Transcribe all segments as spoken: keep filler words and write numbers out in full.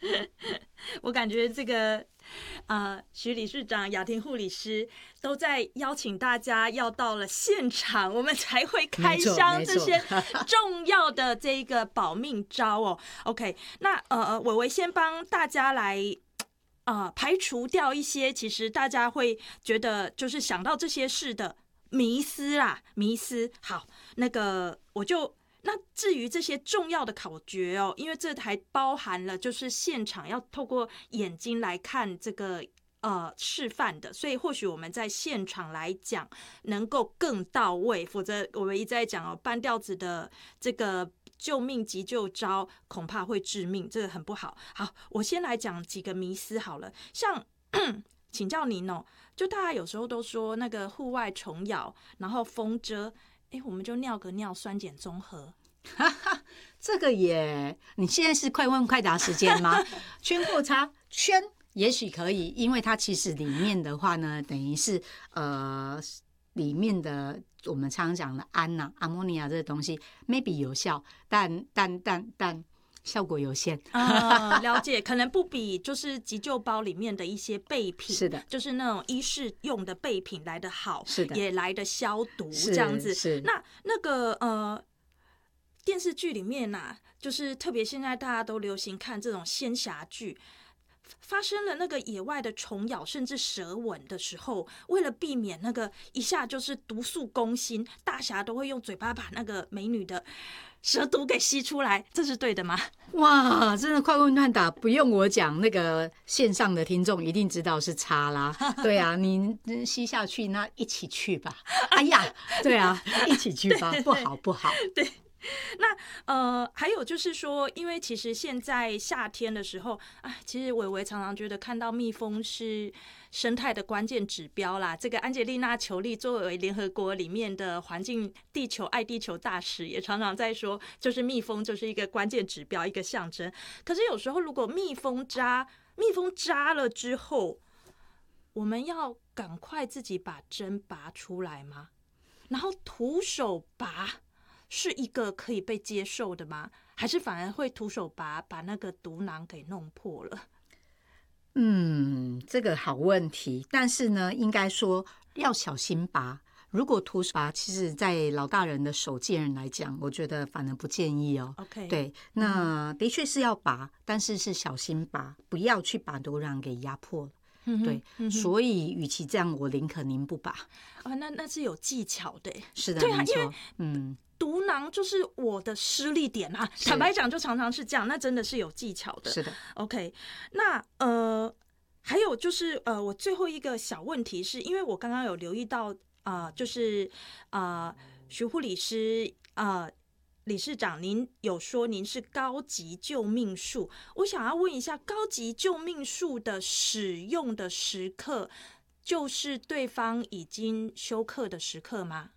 我感觉这个呃，徐理事长、雅婷护理师都在邀请大家要到了现场，我们才会开箱这些重要的这个保命招哦。OK， 那呃，伟伟先帮大家来呃排除掉一些其实大家会觉得就是想到这些事的迷思啦，迷思。好，那个我就。那至于这些重要的考诀哦，因为这还包含了就是现场要透过眼睛来看这个呃示范的，所以或许我们在现场来讲能够更到位，否则我们一直在讲哦，半吊子的这个救命急救招恐怕会致命，这个很不好。好，我先来讲几个迷思好了，像请教您哦，就大家有时候都说那个户外虫咬，然后风遮。哎，我们就尿个尿，酸碱中和。 这个也，你现在是快问快答时间吗？圈或叉，圈也许可以，因为它其实里面的话呢，等于是呃里面的我们常常讲的氨呐、阿莫尼亚这个东西 ，maybe 有效，但但但但。效果有限啊、了解，可能不比就是急救包里面的一些备品， 是的， 就是那种医事用的备品来得好， 是的， 也来得消毒这样子。 是那那个呃电视剧里面啊，就是特别现在大家都流行看这种仙侠剧。发生了那个野外的虫咬甚至蛇吻的时候，为了避免那个一下就是毒素攻心，大侠都会用嘴巴把那个美女的蛇毒给吸出来，这是对的吗？ 哇，真的快问快答，不用我讲，那个线上的听众一定知道是叉啦。对啊，你吸下去，那一起去吧。哎呀，对啊，一起去吧，不好不好。 对。那呃，还有就是说，因为其实现在夏天的时候，哎，其实伟伟常常觉得看到蜜蜂是生态的关键指标啦。这个安吉丽娜·裘丽作为联合国里面的环境、地球、爱地球大使，也常常在说，就是蜜蜂就是一个关键指标，一个象征。可是有时候，如果蜜蜂扎，蜜蜂扎了之后，我们要赶快自己把针拔出来吗？然后徒手拔？是一个可以被接受的吗？还是反而会徒手拔把那个毒囊给弄破了？ 嗯，这个好问题。但是呢，应该说要小心拔。如果徒手拔，其实在老大人的手贱人来讲，我觉得反而不建议哦。 OK， 对，那的确是要拔，但是是小心拔，不要去把毒囊给压破了。 嗯、 对、嗯，所以与其这样，我宁可您不拔。 啊，那那是有技巧的。 是的， 对啊， 没错， 因为嗯。 毒囊就是我的施力点啊，坦白讲就常常是这样，那真的是有技巧的。 是的 ，OK， 那呃，还有就是呃，我最后一个小问题是，因为我刚刚有留意到啊、呃，就是啊、呃，徐护理师啊、呃，理事长，您有说您是高级救命术，我想要问一下，高级救命术的使用的时刻，就是对方已经休克的时刻吗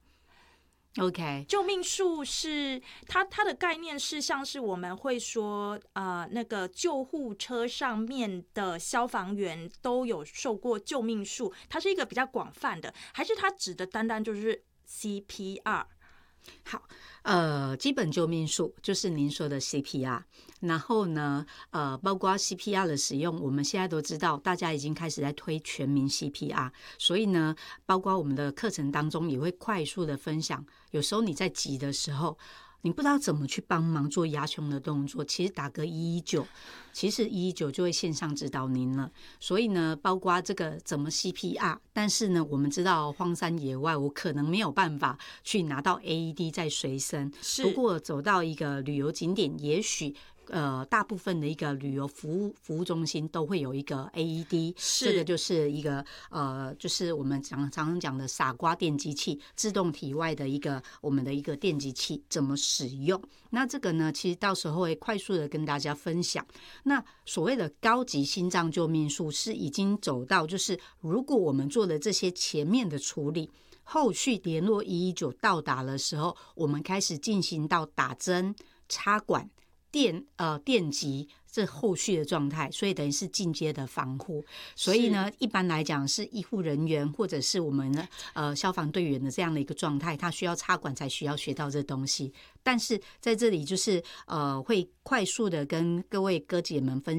？OK， 救命术是它它的概念是像是我们会说呃那个救护车上面的消防员都有受过救命术，它是一个比较广泛的，还是它指的单单就是 C P R？ 好，呃，基本救命术就是您说的 C P R， 然后呢，呃，包括 C P R 的使用，我们现在都知道，大家已经开始在推全民 C P R， 所以呢，包括我们的课程当中也会快速的分享，有时候你在急的时候，你不知道怎么去帮忙做压胸的动作，其实打个一一九，其实一一九就会线上指导您了。所以呢，包括这个怎么 C P R， 但是呢，我们知道荒山野外，我可能没有办法去拿到 A E D 在随身。不过走到一个旅游景点，也许。呃，大部分的一个旅游服务服务中心都会有一个 A E D， 这个就是一个呃，就是我们常常常讲的傻瓜电机器，自动体外的一个我们的一个电机器怎么使用？那这个呢，其实到时候会快速的跟大家分享。那所谓的高级心脏救命术是已经走到，就是如果我们做的这些前面的处理。后续联络一一九到达的时候，我们开始进行到打针、插管。电呃电击这后续的状态，所以等于是进阶的防护。所以呢，一般来讲是医护人员或者是我们的呃消防队员的这样的一个状态，他需要插管才需要学到这东西。但是在这里就是呃会快速的跟各位哥姐们分享。